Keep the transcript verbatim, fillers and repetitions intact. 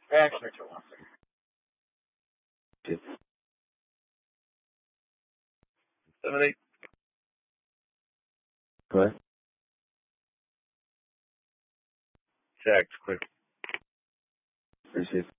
Actually, two one six. Yes. Seven eight. What? Checked. Quick. Appreciate it.